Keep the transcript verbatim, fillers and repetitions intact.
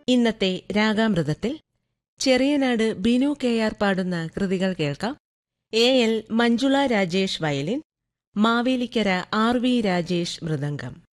ഇന്നത്തെ രാഗാമൃതത്തിൽ Cheriyanad Binu K R പാടുന്ന കൃതികൾ കേൾക്കാം. A L Manjula Rajesh violin, Mavelikkara R V Rajesh mridangam.